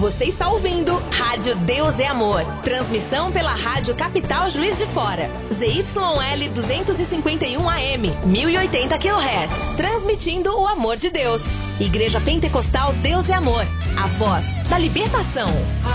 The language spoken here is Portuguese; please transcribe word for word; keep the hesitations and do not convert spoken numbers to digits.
Você está ouvindo Rádio Deus é Amor. Transmissão pela Rádio Capital Juiz de Fora. Z Y L duzentos e cinquenta e um A M, mil e oitenta quilohertz. Transmitindo o amor de Deus. Igreja Pentecostal Deus é Amor. A voz da libertação.